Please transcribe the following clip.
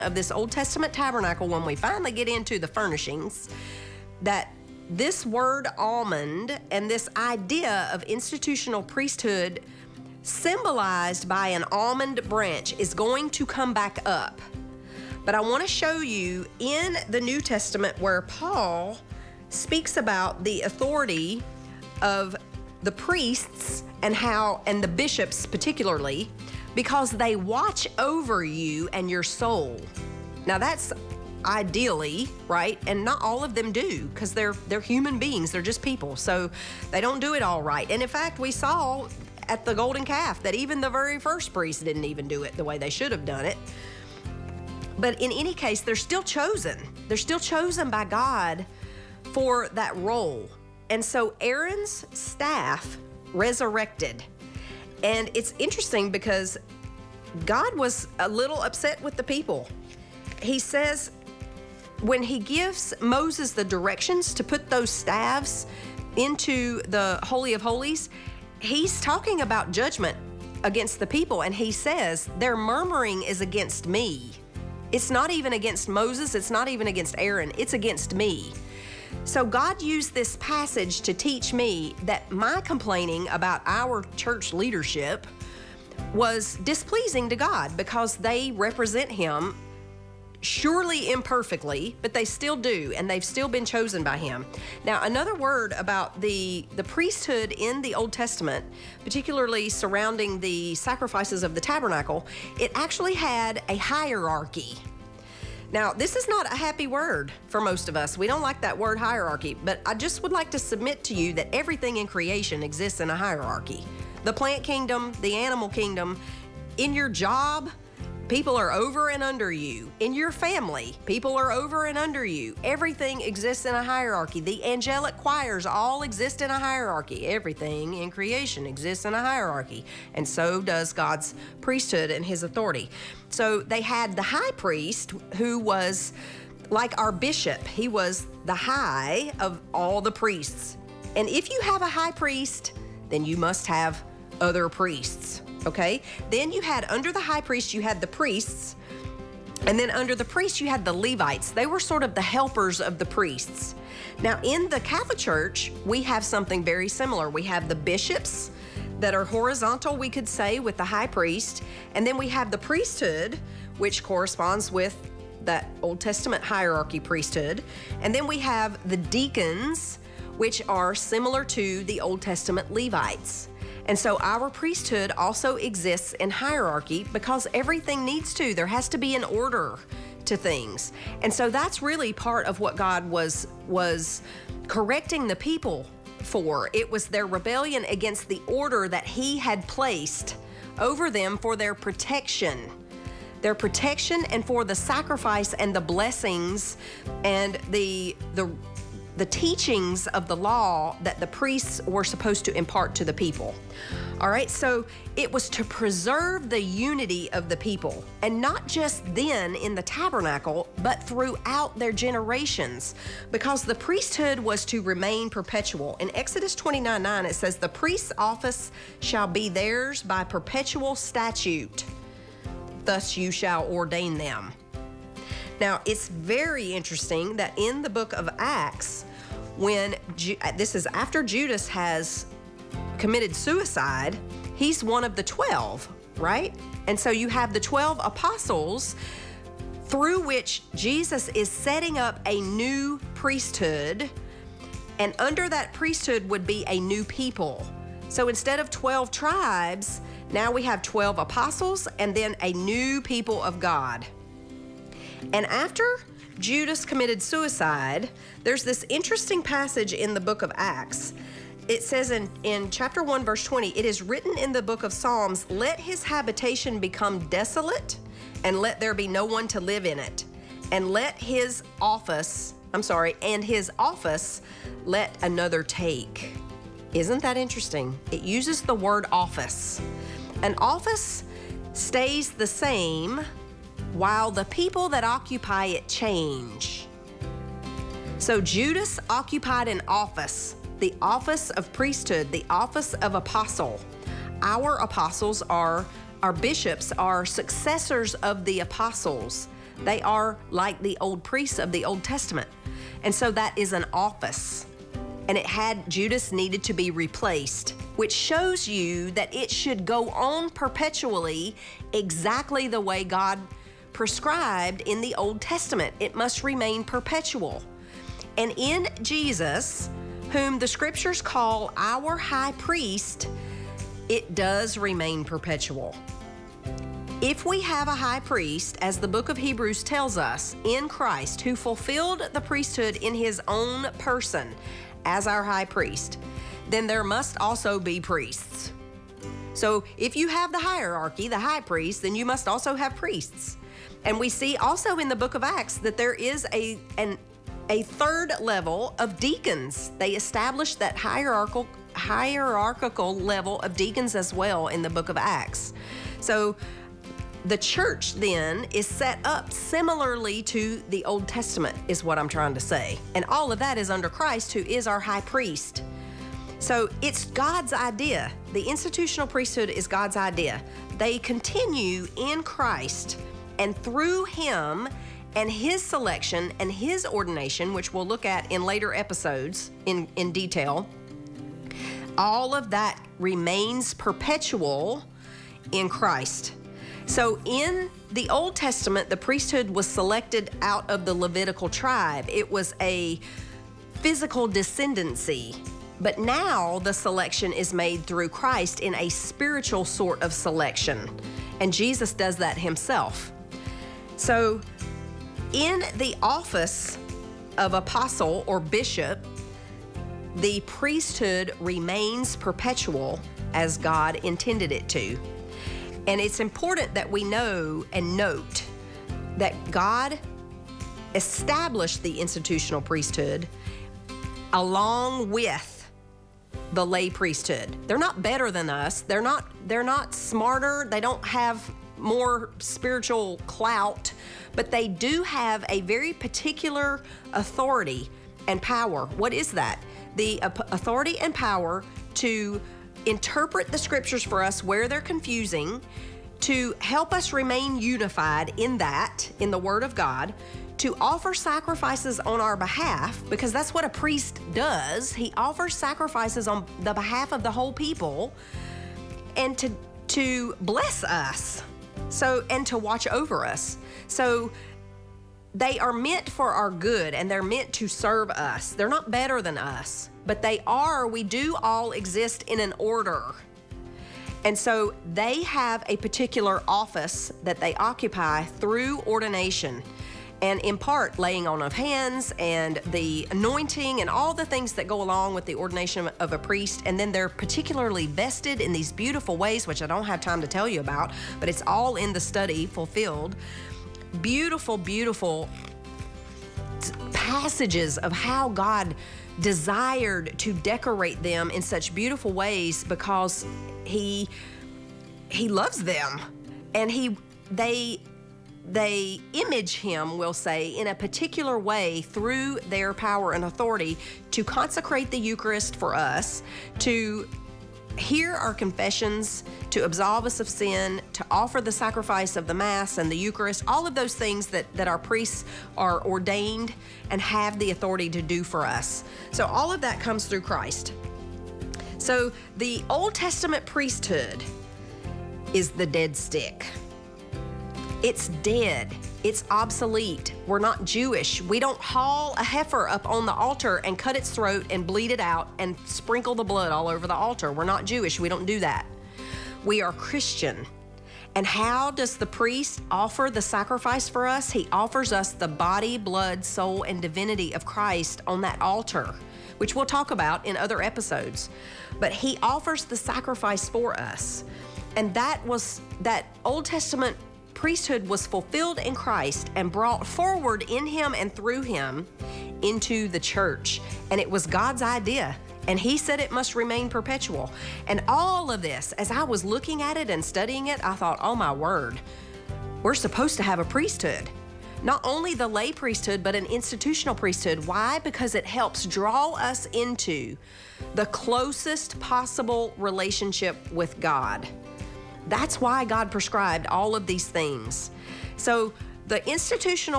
of this Old Testament tabernacle, when we finally get into the furnishings, that this word almond and this idea of institutional priesthood symbolized by an almond branch is going to come back up. But I want to show you in the New Testament where Paul speaks about the authority of the priests and the bishops particularly, because they watch over you and your soul. Now that's ideally, right? And not all of them do, because they're human beings, they're just people. So they don't do it all right. And in fact, we saw at the golden calf that even the very first priest didn't even do it the way they should have done it. But in any case, they're still chosen. They're still chosen by God for that role. And so Aaron's staff resurrected. And it's interesting because God was a little upset with the people. He says, when he gives Moses the directions to put those staves into the Holy of Holies, he's talking about judgment against the people. And he says, their murmuring is against me. It's not even against Moses. It's not even against Aaron. It's against me. So God used this passage to teach me that my complaining about our church leadership was displeasing to God, because they represent him, surely imperfectly, but they still do, and they've still been chosen by him. Now, another word about the priesthood in the Old Testament, particularly surrounding the sacrifices of the tabernacle, it actually had a hierarchy. Now, this is not a happy word for most of us. We don't like that word hierarchy, but I just would like to submit to you that everything in creation exists in a hierarchy. The plant kingdom, the animal kingdom, in your job, people are over and under you. In your family, people are over and under you. Everything exists in a hierarchy. The angelic choirs all exist in a hierarchy. Everything in creation exists in a hierarchy. And so does God's priesthood and his authority. So they had the high priest, who was like our bishop. He was the high of all the priests. And if you have a high priest, then you must have other priests. Okay? Then you had, under the high priest, you had the priests. And then under the priests, you had the Levites. They were sort of the helpers of the priests. Now, in the Catholic Church, we have something very similar. We have the bishops that are horizontal, we could say, with the high priest. And then we have the priesthood, which corresponds with that Old Testament hierarchy priesthood. And then we have the deacons, which are similar to the Old Testament Levites. And so our priesthood also exists in hierarchy, because everything needs to. There has to be an order to things. And so that's really part of what God was correcting the people for. It was their rebellion against the order that he had placed over them for their protection. Their protection and for the sacrifice and the blessings and the teachings of the law that the priests were supposed to impart to the people. All right, so it was to preserve the unity of the people, and not just then in the tabernacle, but throughout their generations, because the priesthood was to remain perpetual. In Exodus 29:9, it says, the priest's office shall be theirs by perpetual statute. Thus you shall ordain them. Now, it's very interesting that in the book of Acts, when this is after Judas has committed suicide, he's one of the 12, right? And so you have the 12 apostles, through which Jesus is setting up a new priesthood, and under that priesthood would be a new people. So instead of 12 tribes, now we have 12 apostles and then a new people of God. And after Judas committed suicide, there's this interesting passage in the book of Acts. It says in chapter 1, verse 20, it is written in the book of Psalms, let his habitation become desolate, and let there be no one to live in it. And his office let another take. Isn't that interesting? It uses the word office. An office stays the same while the people that occupy it change. So Judas occupied an office, the office of priesthood, the office of apostle. Our apostles our bishops are successors of the apostles. They are like the old priests of the Old Testament. And so that is an office. And Judas needed to be replaced, which shows you that it should go on perpetually exactly the way God prescribed in the Old Testament. It must remain perpetual. And in Jesus, whom the scriptures call our high priest, it does remain perpetual. If we have a high priest, as the book of Hebrews tells us, in Christ, who fulfilled the priesthood in his own person as our high priest, then there must also be priests. So if you have the hierarchy, the high priest, then you must also have priests. And we see also in the book of Acts that there is a third level of deacons. They established that hierarchical level of deacons as well in the book of Acts. So the church then is set up similarly to the Old Testament, is what I'm trying to say. And all of that is under Christ, who is our high priest. So it's God's idea. The institutional priesthood is God's idea. They continue in Christ, and through him and his selection and his ordination, which we'll look at in later episodes in detail, all of that remains perpetual in Christ. So in the Old Testament, the priesthood was selected out of the Levitical tribe. It was a physical descendancy. But now the selection is made through Christ in a spiritual sort of selection. And Jesus does that himself. So in the office of apostle or bishop, the priesthood remains perpetual as God intended it to. And it's important that we know and note that God established the institutional priesthood along with the lay priesthood. They're not better than us. They're not smarter. They don't have more spiritual clout, but they do have a very particular authority and power. What is that? The authority and power to interpret the scriptures for us where they're confusing, to help us remain unified in the Word of God, to offer sacrifices on our behalf, because that's what a priest does. He offers sacrifices on the behalf of the whole people, and to bless us, and to watch over us. So they are meant for our good, and they're meant to serve us. They're not better than us, but we do all exist in an order. And so they have a particular office that they occupy through ordination, and in part laying on of hands and the anointing and all the things that go along with the ordination of a priest. And then they're particularly vested in these beautiful ways, which I don't have time to tell you about, but it's all in the study fulfilled. Beautiful, beautiful passages of how God desired to decorate them in such beautiful ways, because he loves them, and they image him, we'll say, in a particular way through their power and authority to consecrate the Eucharist for us, to hear our confessions, to absolve us of sin, to offer the sacrifice of the Mass and the Eucharist, all of those things that our priests are ordained and have the authority to do for us. So all of that comes through Christ. So the Old Testament priesthood is the dead stick. It's dead. It's obsolete. We're not Jewish. We don't haul a heifer up on the altar and cut its throat and bleed it out and sprinkle the blood all over the altar. We're not Jewish. We don't do that. We are Christian. And how does the priest offer the sacrifice for us? He offers us the body, blood, soul, and divinity of Christ on that altar, which we'll talk about in other episodes. But he offers the sacrifice for us. And that Old Testament priesthood was fulfilled in Christ and brought forward in him and through him into the church. And it was God's idea. And he said it must remain perpetual. And all of this, as I was looking at it and studying it, I thought, oh my word, we're supposed to have a priesthood. Not only the lay priesthood, but an institutional priesthood. Why? Because it helps draw us into the closest possible relationship with God. That's why God prescribed all of these things. So The institutional